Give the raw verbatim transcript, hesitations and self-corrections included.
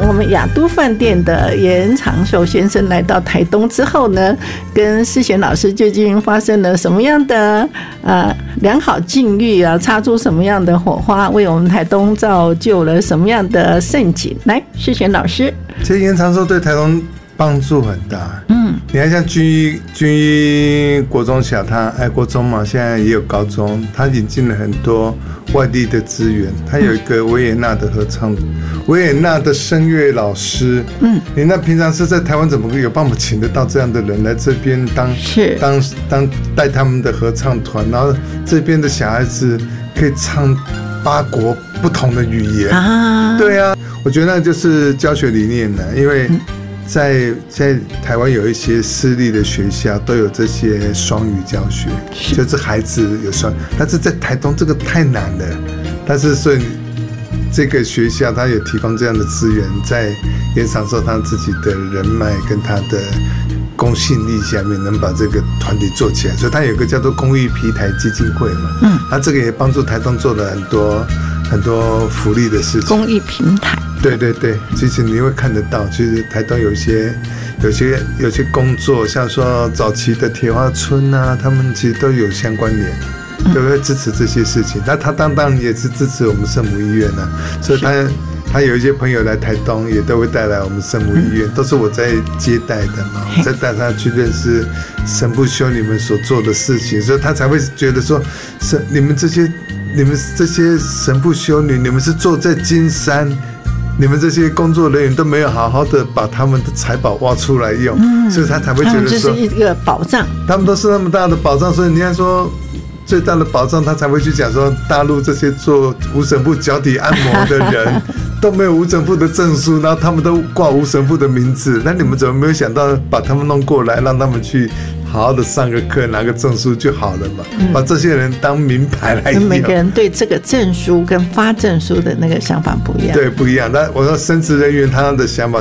我们雅都饭店的严长寿先生来到台东之后呢，跟世贤老师究竟发生了什么样的呃良好境遇啊，擦出什么样的火花，为我们台东造就了什么样的盛景？来，世贤老师。 其实严长寿对台东帮助很大。嗯，你看像军医军医国中小，他爱国中嘛，现在也有高中，他引进了很多外地的资源。他有一个维也纳的合唱，维也纳的声乐老师。嗯，你那平常是在台湾怎么有办法请得到这样的人来这边当是当当带他们的合唱团，然后这边的小孩子可以唱八国不同的语言啊？对啊，我觉得那就是教学理念呢，因为。在在台湾有一些私立的学校都有这些双语教学，就是孩子有双，但是在台东这个太难了。但是所以这个学校他有提供这样的资源，在严长寿他自己的人脉跟他的公信力下面，能把这个团体做起来。所以他有一个叫做公益平台基金会嘛，嗯，他这个也帮助台东做了很多很多福利的事情。 公益平台。 对对对，其实你会看得到，其实台东有一些、有些、有些工作，像说早期的铁花村啊，他们其实都有相关联，都会支持这些事情。那他当然也是支持我们圣母医院啊，所以他他有一些朋友来台东，也都会带来我们圣母医院，都是我在接待的嘛，我再带他去认识神父修女们所做的事情，所以他才会觉得说，神你们这些、你们这些神父修女，你们是坐在金山。你们这些工作人员都没有好好的把他们的财宝挖出来用，嗯、所以他才会觉得说， 这是一个宝藏。 他们都是那么大的宝藏，所以你看说最大的宝藏，他才会去讲说，大陆这些做无神父脚底按摩的人都没有无神父的证书，然后他们都挂无神父的名字，那你们怎么没有想到把他们弄过来，让他们去好好的上个课，拿个证书就好了嘛？嗯、把这些人当名牌来用。 每个人对这个证书跟发证书的那个想法不一样。 对，不一样。那我说，神职人员他的想法